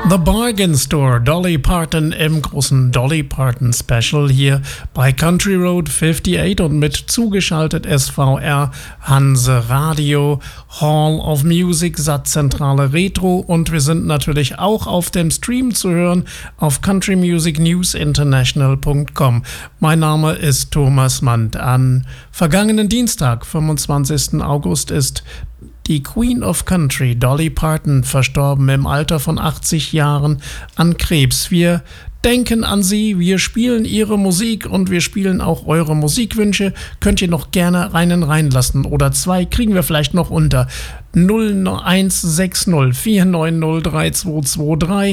The Bargain Store, Dolly Parton im großen Dolly Parton Special hier bei Country Road 58 und mit zugeschaltet SVR Hanse Radio, Hall of Music, Satzzentrale Retro, und wir sind natürlich auch auf dem Stream zu hören auf countrymusicnewsinternational.com. Mein Name ist Thomas Mann. Am vergangenen Dienstag, 25. August, ist die Queen of Country, Dolly Parton, verstorben im Alter von 80 Jahren an Krebs. Wir denken an sie, wir spielen ihre Musik und wir spielen auch eure Musikwünsche. Könnt ihr noch gerne einen reinlassen oder zwei kriegen wir vielleicht noch unter 0160 490 3223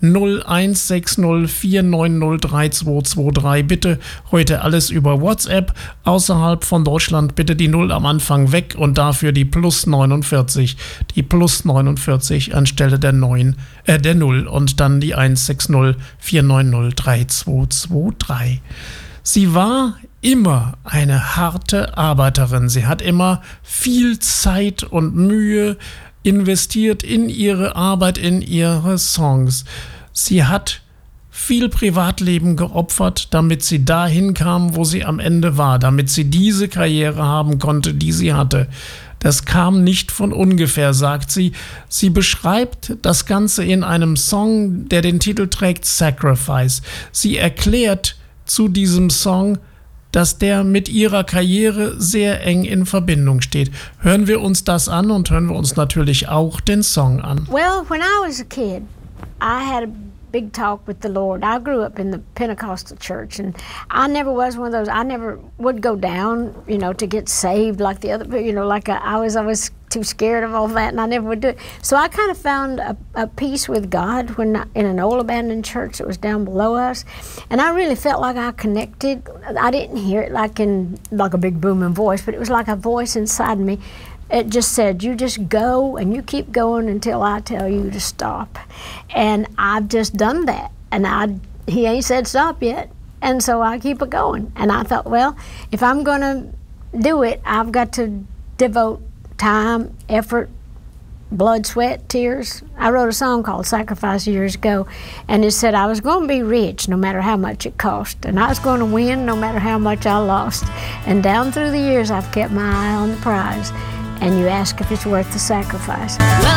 0160 490 3223. Bitte heute alles über WhatsApp. Außerhalb von Deutschland bitte die 0 am Anfang weg und dafür die plus 49. Die plus 49 anstelle der 0 und dann die 160 490 3223. Sie war immer eine harte Arbeiterin. Sie hat immer viel Zeit und Mühe investiert in ihre Arbeit, in ihre Songs. Sie hat viel Privatleben geopfert, damit sie dahin kam, wo sie am Ende war, damit sie diese Karriere haben konnte, die sie hatte. Das kam nicht von ungefähr, sagt sie. Sie beschreibt das Ganze in einem Song, der den Titel trägt, Sacrifice. Sie erklärt zu diesem Song, dass der mit ihrer Karriere sehr eng in Verbindung steht. Hören wir uns das an und hören wir uns natürlich auch den Song an. Well, when I was a kid, I had a big talk with the Lord. I grew up in the Pentecostal church, and I never was one of those. I never would go down, to get saved like the other, I was always too scared of all that, and I never would do it. So I kind of found a peace with God in an old abandoned church that was down below us, and I really felt like I connected. I didn't hear it like a big booming voice, but it was like a voice inside me. It just said, you just go and you keep going until I tell you to stop. And I've just done that. And he ain't said stop yet. And so I keep it going. And I thought, well, if I'm going to do it, I've got to devote time, effort, blood, sweat, tears. I wrote a song called Sacrifice years ago, and it said I was going to be rich no matter how much it cost, and I was going to win no matter how much I lost. And down through the years, I've kept my eye on the prize, and you ask if it's worth the sacrifice.